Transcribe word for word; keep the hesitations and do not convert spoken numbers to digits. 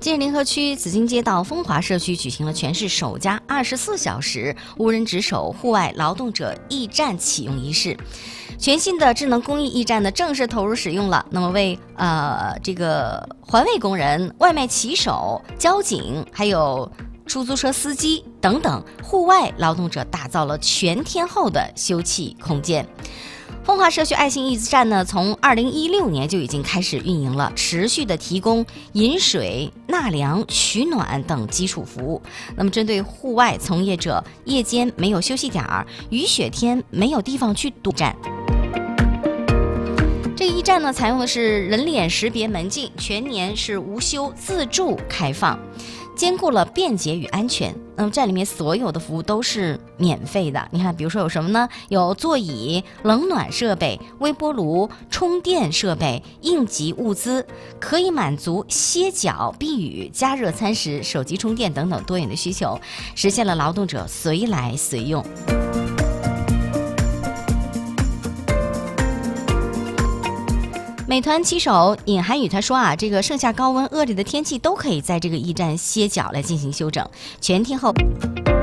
近日，临河区紫金街道风华社区举行了全市首家二十四小时无人值守户外劳动者驿站启用仪式。全新的智能公益驿站呢正式投入使用了，那么为呃这个环卫工人、外卖骑手、交警，还有出租车司机等等户外劳动者打造了全天候的休憩空间。风华社区爱心驿站呢，从二零一六年就已经开始运营了，持续的提供饮水、纳凉、取暖等基础服务。那么，针对户外从业者夜间没有休息点儿、雨雪天没有地方去堵站，这个驿站呢，采用的是人脸识别门禁，全年是无休自助开放，兼顾了便捷与安全。那么站里面所有的服务都是免费的。你看，比如说有什么呢？有座椅、冷暖设备、微波炉、充电设备、应急物资，可以满足歇脚、避雨、加热餐食、手机充电等等多元的需求，实现了劳动者随来随用。美团骑手尹涵宇他说啊，这个盛夏高温恶劣的天气都可以在这个驿站歇脚来进行休整，全天候。